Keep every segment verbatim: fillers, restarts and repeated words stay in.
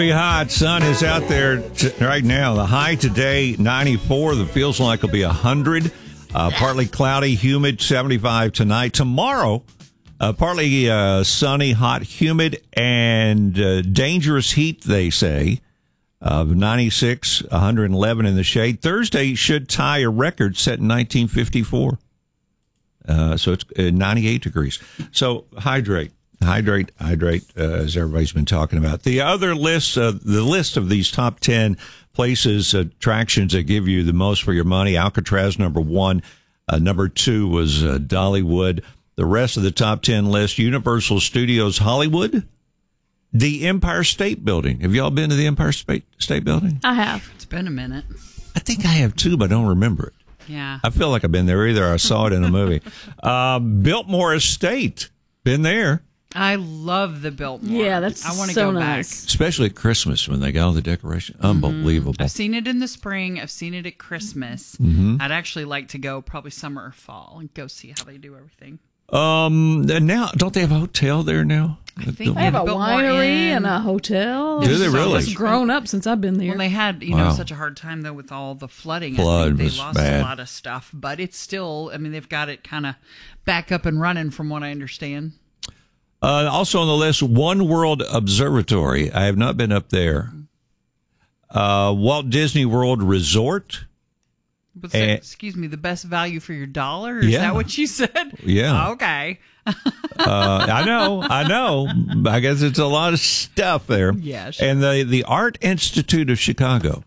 Very hot. Sun is out there t- right now. The high today, ninety-four. The feels like it'll be one hundred. Uh, partly cloudy, humid, seventy-five tonight. Tomorrow, uh, partly uh, sunny, hot, humid, and uh, dangerous heat, they say, of ninety-six, one hundred eleven in the shade. Thursday should tie a record set in nineteen fifty-four. Uh, so it's uh, ninety-eight degrees. So hydrate. Hydrate, hydrate, uh, as everybody's been talking about. The other list, uh, the list of these top ten places, attractions that give you the most for your money. Alcatraz, number one. Uh, number two was uh, Dollywood. The rest of the top ten list, Universal Studios Hollywood, the Empire State Building. Have y'all been to the Empire State, State Building? I have. It's been a minute. I think I have too, but I don't remember it. Yeah. I feel like I've been there either. I saw it in a movie. uh, Biltmore Estate, been there. I love the Biltmore. Yeah, that's I want to so go nice. back. Especially at Christmas when they got all the decoration. Unbelievable. I've seen it in the spring. I've seen it at Christmas. Mm-hmm. I'd actually like to go probably summer or fall and go see how they do everything. Um, and now, don't they have a hotel there now? I think They have a Biltmore winery Inn. and a hotel. Do they It's really? It's grown up since I've been there. Well, they had, you Wow. know, such a hard time, though, with all the flooding. Flood I think they was lost bad. a lot of stuff. But it's still, I mean, they've got it kind of back up and running from what I understand. Uh, also on the list, One World Observatory. I have not been up there. Uh, Walt Disney World Resort. What's And- that, excuse me, the best value for your dollar? Is Yeah. that what you said? Yeah. Okay. Uh, I know, I know. I guess it's a lot of stuff there. Yeah, sure. And the, the Art Institute of Chicago.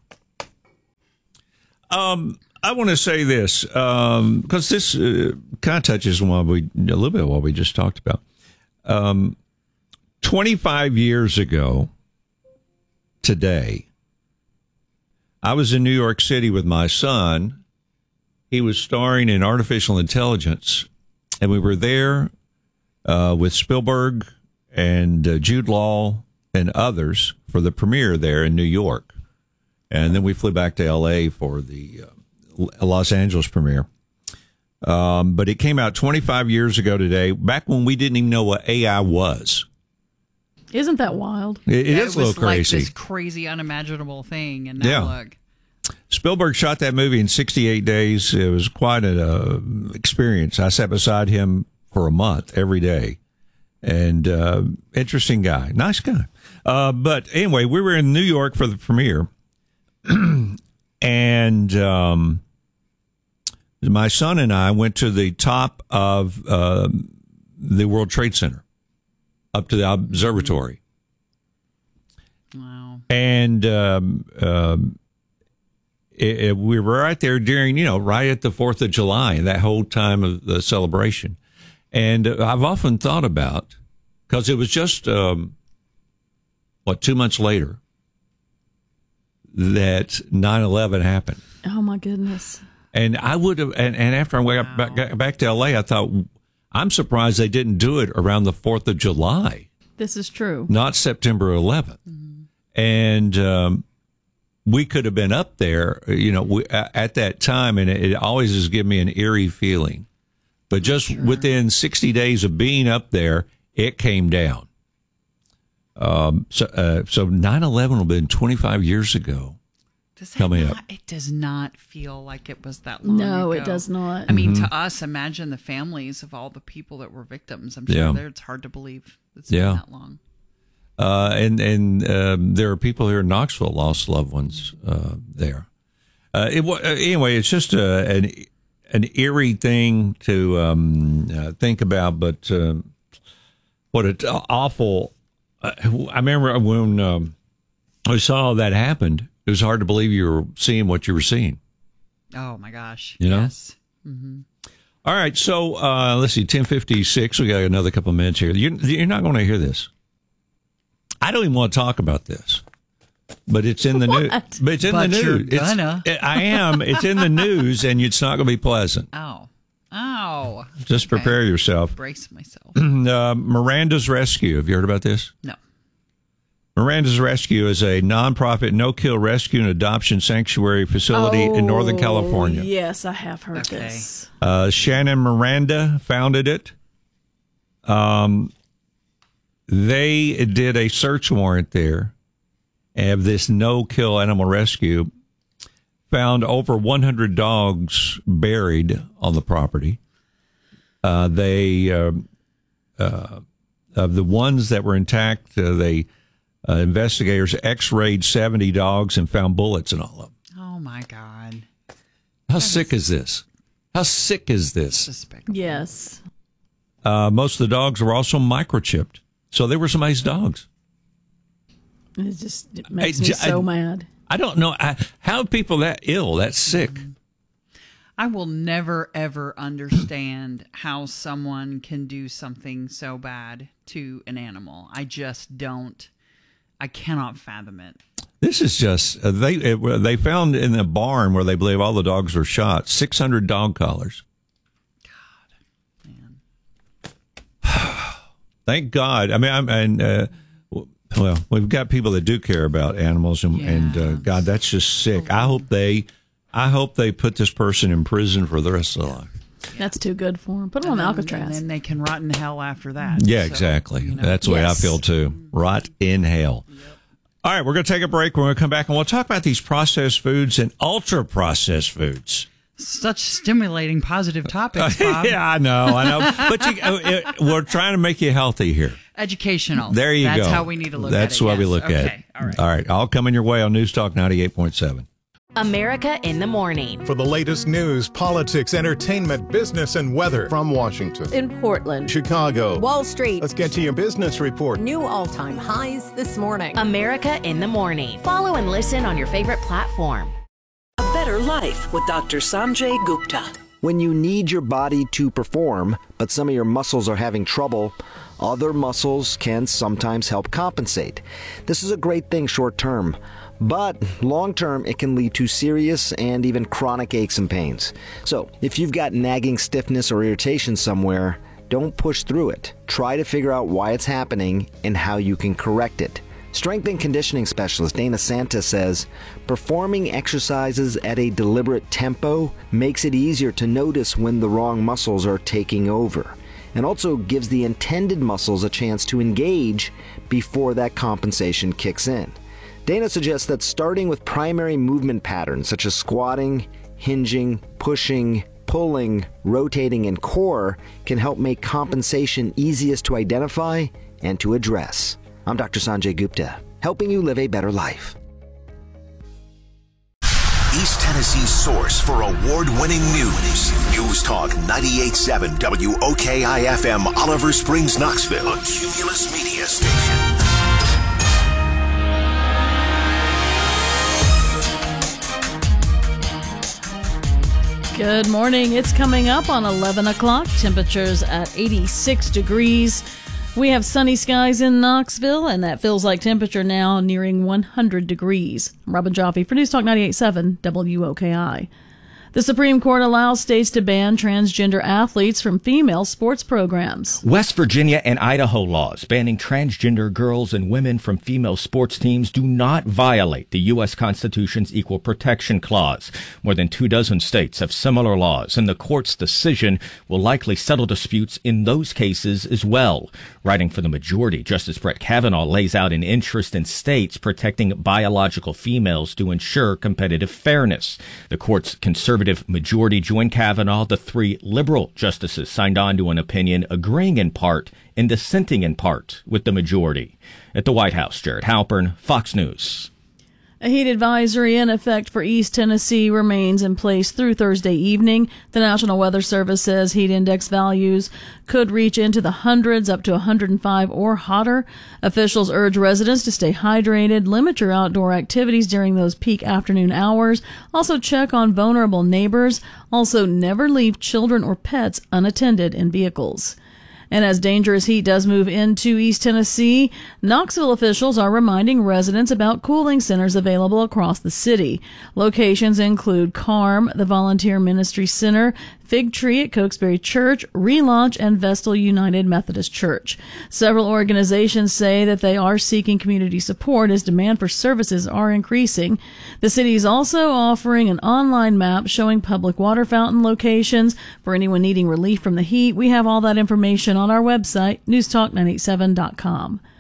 Um, I want to say this, um, because this uh, kind of touches on what we, a little bit what we just talked about. Um, twenty-five years ago today, I was in New York City with my son. He was starring in Artificial Intelligence, and we were there uh, with Spielberg and uh, Jude Law and others for the premiere there in New York. And then we flew back to L A for the uh, Los Angeles premiere. Um, but it came out twenty-five years ago today, back when we didn't even know what A I was. Isn't that wild? It, it Yeah, is a little was like crazy. this crazy, unimaginable thing. And now Yeah. look. Spielberg shot that movie in sixty-eight days. It was quite an uh, experience. I sat beside him for a month every day. And uh, interesting guy. Nice guy. Uh, but anyway, we were in New York for the premiere. and um, my son and I went to the top of uh, the World Trade Center, up to the observatory. Wow. And um, um, it, it, we were right there during, you know, right at the fourth of July, that whole time of the celebration. And uh, I've often thought about, because it was just, um, what, two months later that nine eleven happened. Oh, my goodness. And I would have, and, and after I went Wow. back, got back to L A, I thought, I'm surprised they didn't do it around the fourth of July, This is true. not September eleventh. Mm-hmm. And um, we could have been up there, you know, we, at that time, and it, it always has given me an eerie feeling. But just Sure. within sixty days of being up there, it came down. Um, so, uh, so nine eleven will have been twenty-five years ago. Does it Coming not, up. It does not feel like it was that long No, ago. it does not. I mean, Mm-hmm. to us, imagine the families of all the people that were victims. I'm sure Yeah. there, it's hard to believe it's Yeah. been that long. Uh, and and um, there are people here in Knoxville lost loved ones uh, there. Uh, it, wa- uh, anyway, it's just uh, an an eerie thing to um, uh, think about, but um, what an awful. Uh, I remember when um, I saw that happened. It was hard to believe you were seeing what you were seeing. Oh my gosh! You know? Yes. Mm-hmm. All right, so uh, let's see, ten fifty-six. We got another couple of minutes here. You're, you're not going to hear this. I don't even want to talk about this, but it's in the news. What? But it's in But the you're news. It's- gonna. it- I am. It's in the news, and it's not going to be pleasant. Oh. Oh. Just Okay. prepare yourself. Brace myself. Uh, Miranda's Rescue. Have you heard about this? No. Miranda's Rescue is a nonprofit no-kill rescue and adoption sanctuary facility in Northern Oh, California. Yes, I have heard Okay. this. Uh, Shannon Miranda founded it. Um, they did a search warrant there, of this no-kill animal rescue found over one hundred dogs buried on the property. Uh, they, uh, uh, of the ones that were intact, uh, they uh, investigators x-rayed seventy dogs and found bullets in all of them. Oh, my God. How sick is this? How sick is this? Despicable. Yes. Uh, most of the dogs were also microchipped, so they were somebody's dogs. It just it makes I- me I- so mad. I don't know I, how are people that ill, that sick. I will never, ever understand how someone can do something so bad to an animal. I just don't. I cannot fathom it. This is just uh, they it, they found in a barn where they believe all the dogs were shot six hundred dog collars. Man. Thank God. I mean, I'm and uh, well, we've got people that do care about animals, and, Yeah. and uh, God, that's just sick. I hope they, I hope they put this person in prison for the rest of their life. That's too good for him. Put him on And then- Alcatraz. And then they can rot in hell after that. Yeah, So, exactly. you know. That's the way I Yes. feel too. Rot in hell. All right, we're going to take a break. We're going to come back and we'll talk about these processed foods and ultra processed foods. Such stimulating, positive topics, Bob. Yeah, I know, I know. But you, uh, it, we're trying to make you healthy here. Educational. There you That's go. That's how we need to look That's at it. what we yes. look okay. at. All right. All right, all coming your way on News Talk ninety-eight point seven. America in the Morning. For the latest news, politics, entertainment, business, and weather from Washington, In Portland, Chicago, Wall Street, let's get to your business report. new all-time highs this morning. America in the Morning. Follow and listen on your favorite platform. A Better Life with Doctor Sanjay Gupta. When you need your body to perform, but some of your muscles are having trouble, other muscles can sometimes help compensate. This is a great thing short term, but long term it can lead to serious and even chronic aches and pains. So if you've got nagging stiffness or irritation somewhere, don't push through it. Try to figure out why it's happening and how you can correct it. Strength and conditioning specialist Dana Santa says, performing exercises at a deliberate tempo makes it easier to notice when the wrong muscles are taking over, and also gives the intended muscles a chance to engage before that compensation kicks in. Dana suggests that starting with primary movement patterns such as squatting, hinging, pushing, pulling, rotating, and core can help make compensation easiest to identify and to address. I'm Doctor Sanjay Gupta, helping you live a better life. East Tennessee's source for award-winning news. News Talk ninety-eight point seven W O K I F M, Oliver Springs, Knoxville. A Cumulus Media Station. Good morning. It's coming up on eleven o'clock. Temperatures at eighty-six degrees. We have sunny skies in Knoxville, and that feels like temperature now nearing one hundred degrees. I'm Robin Joffe for News Talk ninety-eight point seven W O K I. The Supreme Court allows states to ban transgender athletes from female sports programs. West Virginia and Idaho laws banning transgender girls and women from female sports teams do not violate the U S Constitution's Equal Protection Clause. More than two dozen states have similar laws, and the court's decision will likely settle disputes in those cases as well. Writing for the majority, Justice Brett Kavanaugh lays out an interest in states protecting biological females to ensure competitive fairness. The court's conservative majority joined Kavanaugh. The three liberal justices signed on to an opinion agreeing in part and dissenting in part with the majority. At the White House, Jared Halpern, Fox News. A heat advisory in effect for East Tennessee remains in place through Thursday evening. The National Weather Service says heat index values could reach into the hundreds, up to one hundred five or hotter. Officials urge residents to stay hydrated, limit your outdoor activities during those peak afternoon hours. Also check on vulnerable neighbors. Also never leave children or pets unattended in vehicles. And as dangerous heat does move into East Tennessee, Knoxville officials are reminding residents about cooling centers available across the city. Locations include CARM, the Volunteer Ministry Center, Fig Tree at Cokesbury Church, Relaunch, and Vestal United Methodist Church. Several organizations say that they are seeking community support as demand for services are increasing. The city is also offering an online map showing public water fountain locations for anyone needing relief from the heat. We have all that information on our website, news talk nine eight seven dot com.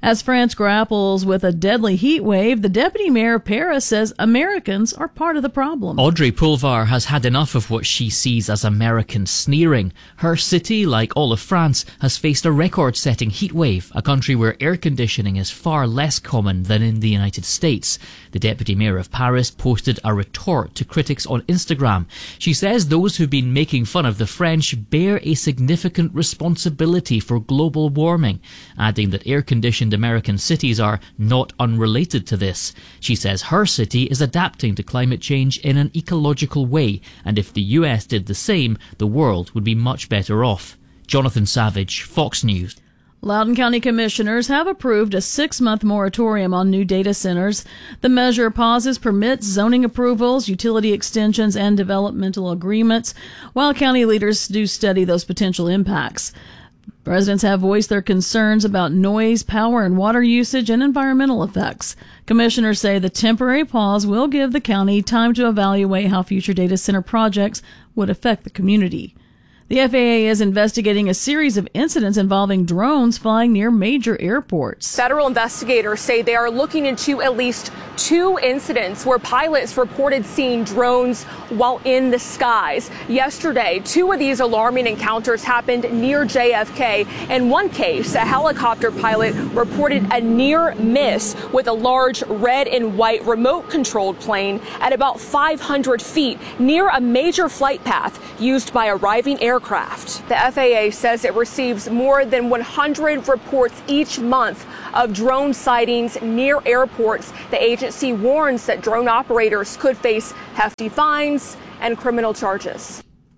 As France grapples with a deadly heat wave, the deputy mayor of Paris says Americans are part of the problem. Audrey Pulvar has had enough of what she sees as American sneering. Her city, like all of France, has faced a record-setting heat wave, a country where air conditioning is far less common than in the United States. The deputy mayor of Paris posted a retort to critics on Instagram. She says those who've been making fun of the French bear a significant responsibility for global warming, adding that air-conditioned American cities are not unrelated to this. She says her city is adapting to climate change in an ecological way, and if the U S did the same, the world would be much better off. Jonathan Savage, Fox News. Loudoun County commissioners have approved a six-month moratorium on new data centers. The measure pauses permits, zoning approvals, utility extensions, and developmental agreements, while county leaders do study those potential impacts. Residents have voiced their concerns about noise, power, and water usage and environmental effects. Commissioners say the temporary pause will give the county time to evaluate how future data center projects would affect the community. The F A A is investigating a series of incidents involving drones flying near major airports. Federal investigators say they are looking into at least two incidents where pilots reported seeing drones while in the skies. Yesterday, two of these alarming encounters happened near J F K. In one case, a helicopter pilot reported a near miss with a large red and white remote-controlled plane at about five hundred feet near a major flight path used by arriving aircraft. The F A A says it receives more than one hundred reports each month of drone sightings near airports. The agency warns that drone operators could face hefty fines and criminal charges.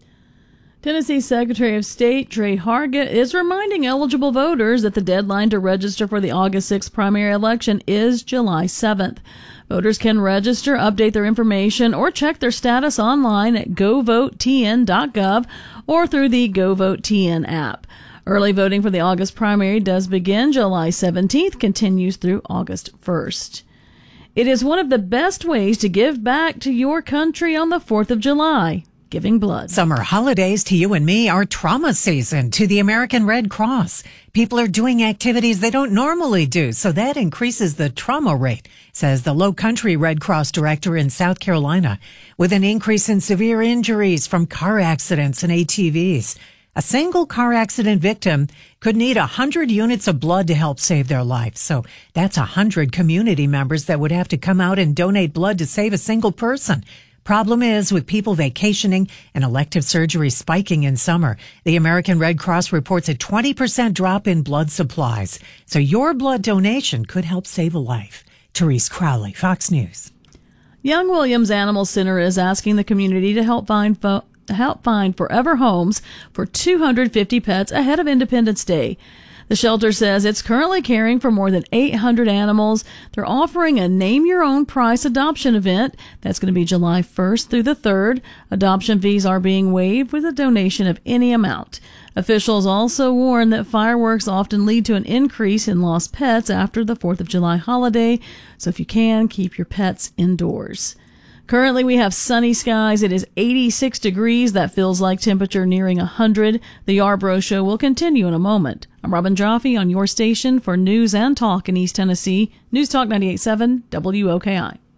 Tennessee Secretary of State Trey Hargett is reminding eligible voters that the deadline to register for the August sixth primary election is July seventh. Voters can register, update their information, or check their status online at go vote t n dot gov or through the GoVoteTN app. Early voting for the August primary does begin July seventeenth, continues through August first. It is one of the best ways to give back to your country on the fourth of July. Giving blood. Summer holidays to you and me are trauma season to the American Red Cross. People are doing activities they don't normally do, so that increases the trauma rate, says the Low Country Red Cross director in South Carolina. With an increase in severe injuries from car accidents and A T Vs, a single car accident victim could need one hundred units of blood to help save their life. So that's one hundred community members that would have to come out and donate blood to save a single person. Problem is, with people vacationing and elective surgery spiking in summer, the American Red Cross reports a twenty percent drop in blood supplies. So your blood donation could help save a life. Therese Crowley, Fox News. Young Williams Animal Center is asking the community to help find fo- help find forever homes for two hundred fifty pets ahead of Independence Day. The shelter says it's currently caring for more than eight hundred animals. They're offering a name-your-own-price adoption event. That's going to be July first through the third. Adoption fees are being waived with a donation of any amount. Officials also warn that fireworks often lead to an increase in lost pets after the fourth of July holiday. So if you can, keep your pets indoors. Currently, we have sunny skies. It is eighty-six degrees. That feels like temperature nearing one hundred. The Yarborough Show will continue in a moment. I'm Robin Jaffe on your station for news and talk in East Tennessee. News Talk ninety-eight point seven W O K I.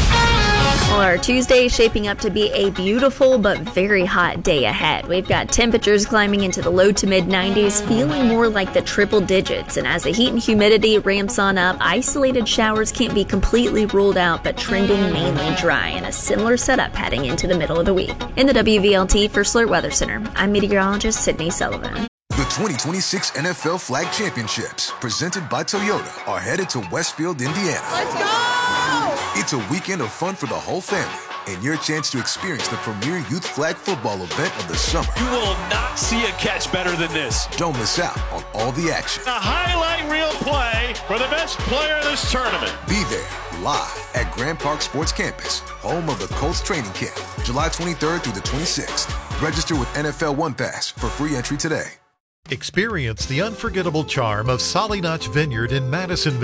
Well, our Tuesday is shaping up to be a beautiful but very hot day ahead. We've got temperatures climbing into the low to mid nineties, feeling more like the triple digits. And as the heat and humidity ramps on up, isolated showers can't be completely ruled out, but trending mainly dry, and a similar setup heading into the middle of the week. In the W V L T First Alert Weather Center, I'm meteorologist Sydney Sullivan. The twenty twenty-six N F L Flag Championships, presented by Toyota, are headed to Westfield, Indiana. Let's go! It's a weekend of fun for the whole family, and your chance to experience the premier youth flag football event of the summer. You will not see a catch better than this. Don't miss out on all the action. A highlight reel play for the best player in this tournament. Be there, live at Grand Park Sports Campus, home of the Colts training camp, July twenty-third through the twenty-sixth. Register with N F L One Pass for free entry today. Experience the unforgettable charm of Solly Notch Vineyard in Madisonville.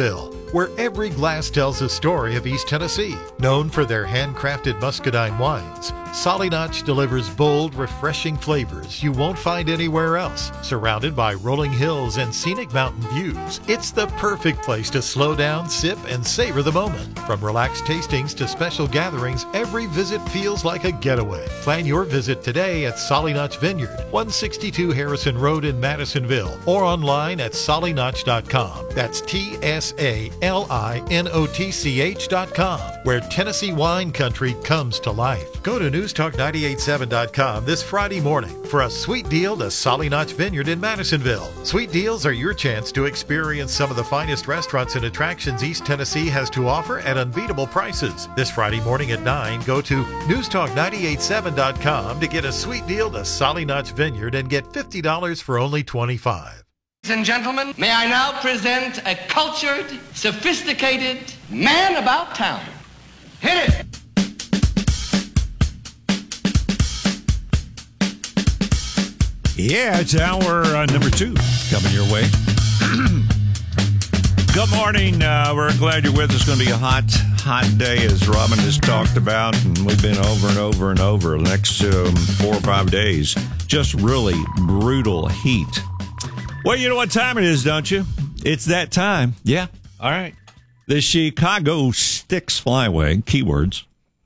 where every glass tells a story of East Tennessee. Known for their handcrafted muscadine wines, Solly Notch delivers bold, refreshing flavors you won't find anywhere else. Surrounded by rolling hills and scenic mountain views, it's the perfect place to slow down, sip, and savor the moment. From relaxed tastings to special gatherings, every visit feels like a getaway. Plan your visit today at Solly Notch Vineyard, one sixty-two Harrison Road in Madisonville, or online at solly notch dot com. That's T S A L I N O T C H dot com, where Tennessee wine country comes to life. Go to news talk nine eight seven dot com this Friday morning for a sweet deal to Solly Notch Vineyard in Madisonville. Sweet deals are your chance to experience some of the finest restaurants and attractions East Tennessee has to offer at unbeatable prices. This Friday morning at nine, go to news talk nine eight seven dot com to get a sweet deal to Solly Notch Vineyard and get fifty dollars for only twenty-five dollars. Ladies and gentlemen, may I now present a cultured, sophisticated man about town. Hit it! Yeah, it's hour uh, number two coming your way. Good morning. Uh, we're glad you're with us. It's going to be a hot, hot day, as Robin has talked about, and we've been over and over and over the next um, four or five days. Just really brutal heat. Well, you know what time it is, don't you? It's that time. Yeah. All right. The Chicago Styx Flyway, keywords.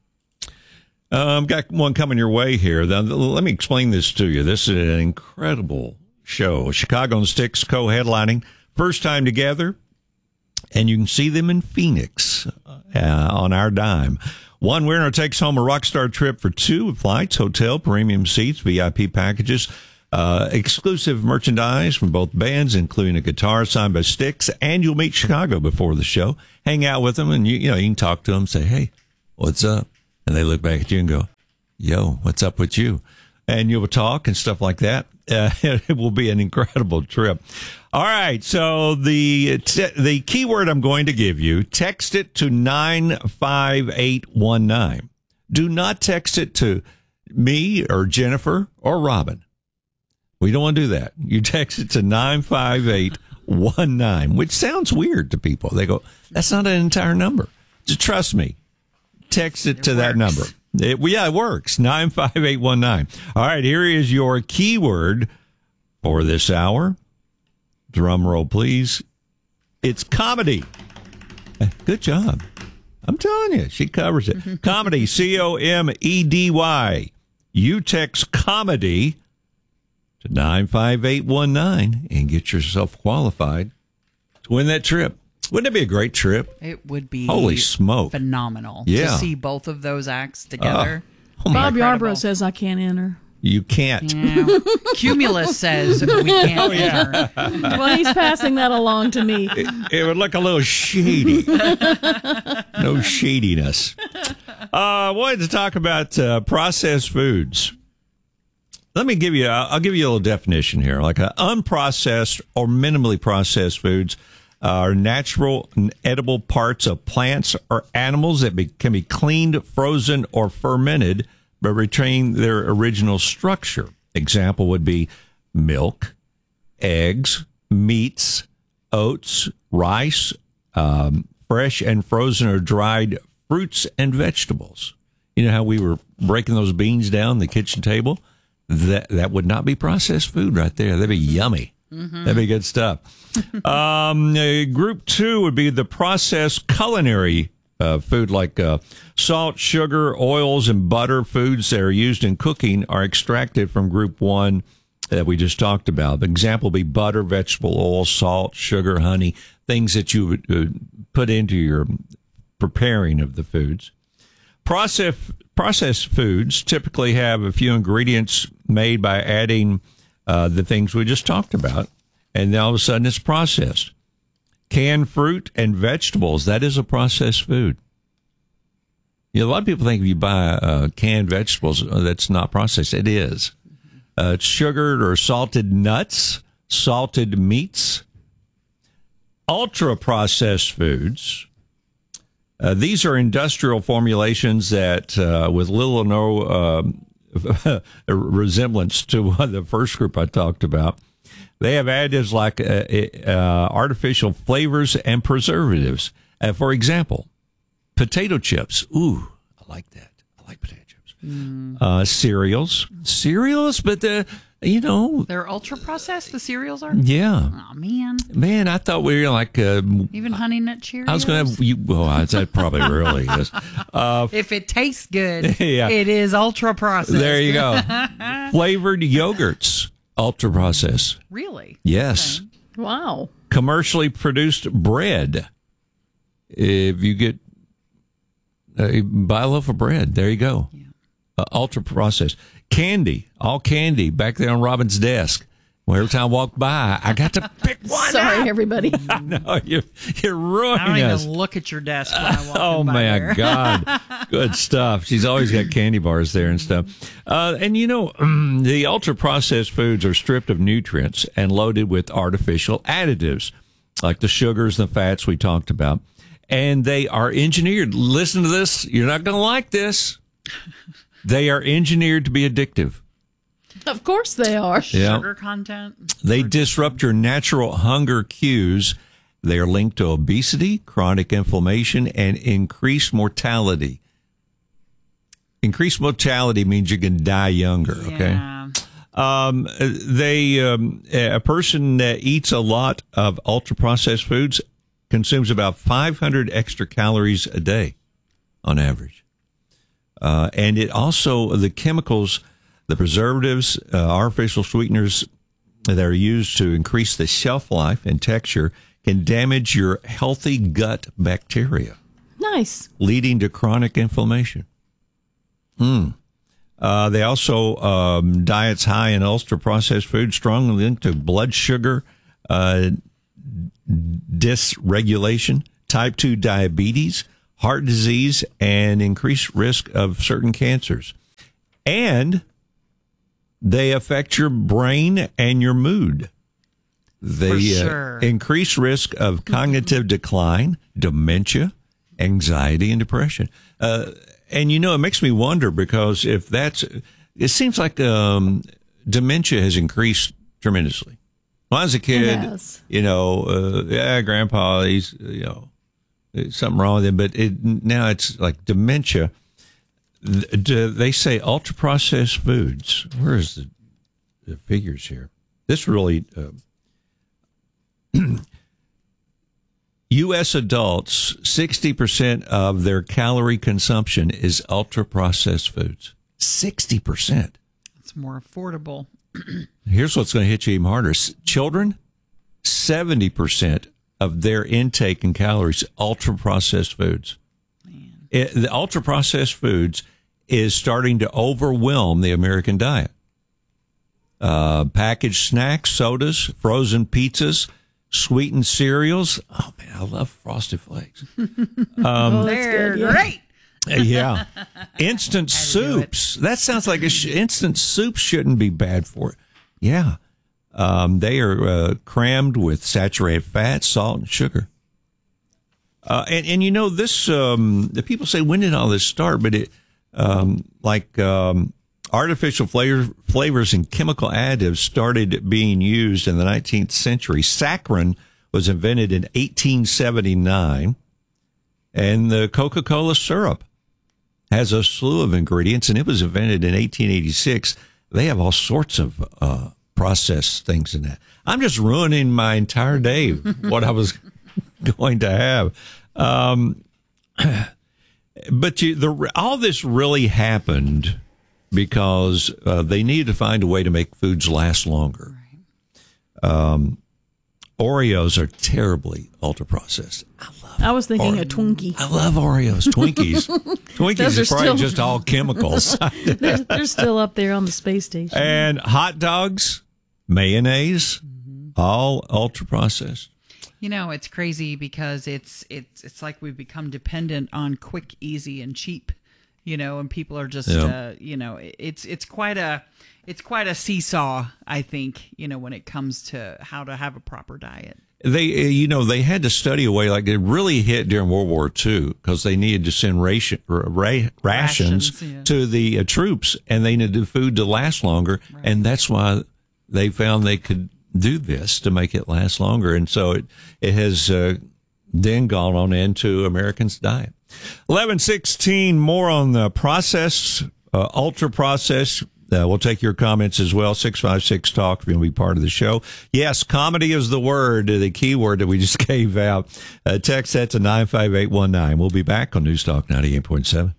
Um, got one coming your way here. Now, let me explain this to you. This is an incredible show. Chicago and Styx co-headlining. First time together. And you can see them in Phoenix uh, on our dime. One winner takes home a Rockstar trip for two flights, hotel, premium seats, V I P packages, uh, exclusive merchandise from both bands, including a guitar signed by Styx. And you'll meet Chicago before the show. Hang out with them, and you, you know you can talk to them. Say, hey, what's up? And they look back at you and go, yo, what's up with you? And you'll talk and stuff like that. Uh, it will be an incredible trip. All right. So the t- the keyword I'm going to give you, text it to nine five eight one nine. Do not text it to me or Jennifer or Robin. We don't want to do that. You text it to nine five eight one nine, which sounds weird to people. They go, that's not an entire number. Just trust me. Text it, it to works. That number. It, well, yeah, it works. nine five eight one nine. All right, here is your keyword for this hour. Drum roll, please. It's comedy. Good job. I'm telling you, she covers it. Comedy, C O M E D Y. You text comedy to nine five eight one nine and get yourself qualified to win that trip. Wouldn't it be a great trip? It would be. Holy smoke. Phenomenal. Yeah. To see both of those acts together. Uh, oh Bob Yarborough says I can't enter. You can't. Yeah. Cumulus says we can't oh, yeah. enter. Well, he's passing that along to me. It, it would look a little shady. No shadiness. Uh, I wanted to talk about uh, processed foods. Let me give you, I'll give you a little definition here. Like uh, unprocessed or minimally processed foods are natural and edible parts of plants or animals that be, can be cleaned, frozen, or fermented, but retain their original structure. Example would be milk, eggs, meats, oats, rice, um, fresh and frozen or dried fruits and vegetables. You know how we were breaking those beans down the kitchen table? That that would not be processed food right there. That'd be yummy. Mm-hmm. That'd be good stuff. um, uh, group two would be the processed culinary uh, food, like uh, salt, sugar, oils, and butter. Foods that are used in cooking are extracted from group one that we just talked about. The example would be butter, vegetable oil, salt, sugar, honey, things that you would uh, put into your preparing of the foods. Process, processed foods typically have a few ingredients made by adding uh, the things we just talked about, and then all of a sudden it's processed. Canned fruit and vegetables, that is a processed food. You know, a lot of people think if you buy uh, canned vegetables, uh, that's not processed. It is. Uh, it's sugared or salted nuts, salted meats, ultra-processed foods. Uh, these are industrial formulations that, uh, with little or no uh, resemblance to the first group I talked about. They have additives like uh, uh, artificial flavors and preservatives. Uh, for example, potato chips. Ooh, I like that. I like potato chips. Mm. Uh, cereals. Cereals, but the... You know, they're ultra processed. The cereals are. Yeah. Oh man. Man, I thought we were like uh, even Honey Nut Cheerios. I was going to have you. Well, that probably really is. Uh, if it tastes good, yeah. it is ultra processed. There you go. Flavored yogurts, ultra processed. Really? Yes. Okay. Wow. Commercially produced bread. If you get uh, buy a loaf of bread, there you go. Yeah. Uh, ultra processed. Candy, all candy, back there on Robin's desk. Well, every time I walk by, I got to pick one. Sorry, out. everybody. No, you're you're ruining I don't us. even look at your desk when I walk Oh by my there. God, good stuff. She's always got candy bars there and stuff. Uh, and you know, the ultra processed foods are stripped of nutrients and loaded with artificial additives, like the sugars and the fats we talked about, and they are engineered. Listen to this. You're not going to like this. They are engineered to be addictive. Of course they are. Yeah. Sugar content. They disrupt your natural hunger cues. They are linked to obesity, chronic inflammation, and increased mortality. Increased mortality means you can die younger, okay? Yeah. Um, they, um, a person that eats a lot of ultra-processed foods consumes about five hundred extra calories a day on average. Uh, and it also, the chemicals, the preservatives, uh, artificial sweeteners that are used to increase the shelf life and texture can damage your healthy gut bacteria. Nice. Leading to chronic inflammation. Mm. Uh, they also, um, diets high in ultra-processed food, strongly linked to blood sugar uh, dysregulation, type two diabetes, heart disease, and increased risk of certain cancers. And they affect your brain and your mood. They For sure. uh, increase risk of cognitive decline, dementia, anxiety, and depression. Uh, and, you know, it makes me wonder because if that's, it seems like um, dementia has increased tremendously. When I was a kid, Yes. you know, uh, yeah, Grandpa, he's, you know, something wrong with him, but it, now it's like dementia. They say ultra processed foods. Where is the, the figures here? This really, uh, U S adults, sixty percent of their calorie consumption is ultra processed foods. sixty percent. It's more affordable. Here's what's going to hit you even harder. Children, seventy percent of their intake in calories, ultra processed foods. It, the ultra processed foods is starting to overwhelm the American diet. Uh, packaged snacks, sodas, frozen pizzas, sweetened cereals. Oh man, I love Frosted Flakes. Um, oh, they're yeah. great. Yeah. Instant soups. That sounds like a sh- instant soup shouldn't be bad for it. Yeah. Um, they are uh, crammed with saturated fat, salt, and sugar. Uh, and, and, you know, this, um, the people say, when did all this start? But it, um, like, um, artificial flavor, flavors and chemical additives started being used in the nineteenth century. Saccharin was invented in eighteen seventy-nine, and the Coca-Cola syrup has a slew of ingredients, and it was invented in eighteen eighty-six. They have all sorts of, uh, processed things in that. I'm just ruining my entire day, what I was going to have. Um, but you, the, all this really happened because uh, they needed to find a way to make foods last longer. Um, Oreos are terribly ultra processed. I love I was thinking Oreo. a Twinkie. I love Oreos. Twinkies. Twinkies Those are, are probably still- just all chemicals. they're, they're still up there on the space station. And hot dogs, mayonnaise, all ultra processed. You know, it's crazy because it's it's it's like we've become dependent on quick, easy, and cheap. You know, and people are just, Yeah. uh, you know, it's it's quite a it's quite a seesaw. I think, you know, when it comes to how to have a proper diet. They, uh, you know, they had to study a way, like it really hit during World War Two because they needed to send ration, ra- rations, Rations, yeah. to the uh, troops, and they needed food to last longer, and that's why they found they could do this to make it last longer. And so it, it has uh, then gone on into Americans' diet. eleven sixteen, more on the processed, uh, ultra-processed. Uh, we'll take your comments as well. six five six talk if you want to be part of the show. Yes, comedy is the word, the key word that we just gave out. Uh, text that to nine five eight one nine. We'll be back on News Talk ninety-eight point seven.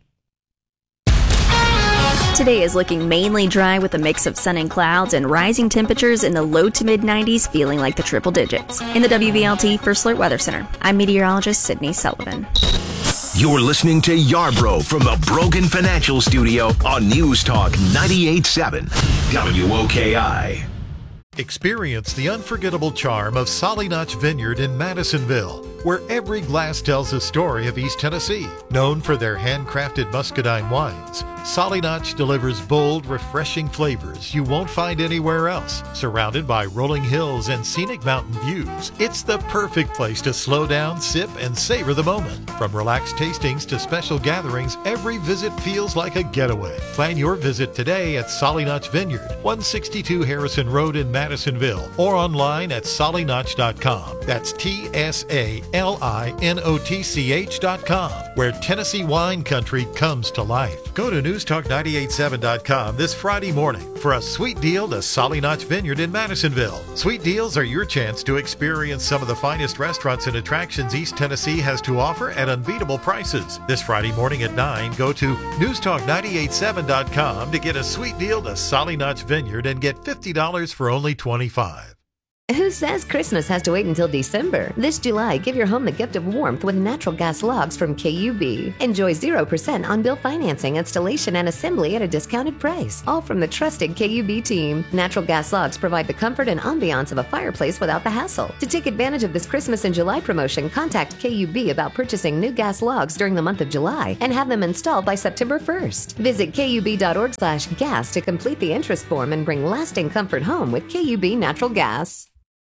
Today is looking mainly dry with a mix of sun and clouds and rising temperatures in the low to mid nineties, feeling like the triple digits. In the W V L T First Alert Weather Center, I'm meteorologist Sydney Sullivan. You're listening to Yarbrough from the Brogan Financial Studio on News Talk ninety-eight point seven W O K I. Experience the unforgettable charm of Solly Notch Vineyard in Madisonville, where every glass tells a story of East Tennessee. Known for their handcrafted muscadine wines, Solly Notch delivers bold, refreshing flavors you won't find anywhere else. Surrounded by rolling hills and scenic mountain views, it's the perfect place to slow down, sip, and savor the moment. From relaxed tastings to special gatherings, every visit feels like a getaway. Plan your visit today at Solly Notch Vineyard, one sixty-two Harrison Road in Madisonville, or online at solly notch dot com. That's T S A L I N O T C H dot com, where Tennessee wine country comes to life. Go to news talk nine eight seven dot com this Friday morning for a sweet deal to Solly Notch Vineyard in Madisonville. Sweet deals are your chance to experience some of the finest restaurants and attractions East Tennessee has to offer at unbeatable prices. This Friday morning at nine, go to news talk nine eight seven dot com to get a sweet deal to Solly Notch Vineyard and get fifty dollars for only twenty-five dollars. Who says Christmas has to wait until December? This July, give your home the gift of warmth with natural gas logs from K U B. Enjoy zero percent on-bill financing, installation, and assembly at a discounted price. All from the trusted K U B team. Natural gas logs provide the comfort and ambiance of a fireplace without the hassle. To take advantage of this Christmas and July promotion, contact K U B about purchasing new gas logs during the month of July and have them installed by September first. Visit K U B dot org slash gas to complete the interest form and bring lasting comfort home with K U B Natural Gas.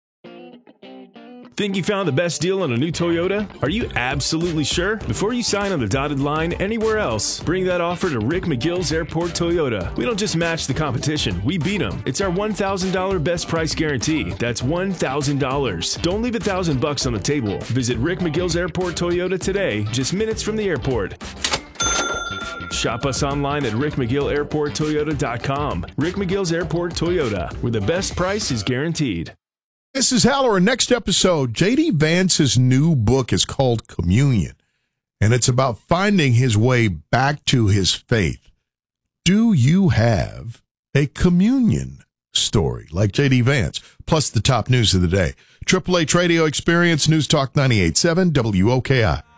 Think you found the best deal on a new Toyota? Are you absolutely sure? Before you sign on the dotted line anywhere else, bring that offer to Rick McGill's Airport Toyota. We don't just match the competition, we beat them. It's our one thousand dollars best price guarantee. That's one thousand dollars. Don't leave a thousand bucks on the table. Visit Rick McGill's Airport Toyota today, just minutes from the airport. Shop us online at rick mcgill airport toyota dot com. Rick McGill's Airport Toyota, where the best price is guaranteed. This is Halloran. Next episode, J D. Vance's new book is called Communion, and it's about finding his way back to his faith. Do you have a communion story like J D. Vance? Plus the top news of the day. Triple H Radio Experience, News Talk ninety-eight point seven W O K I.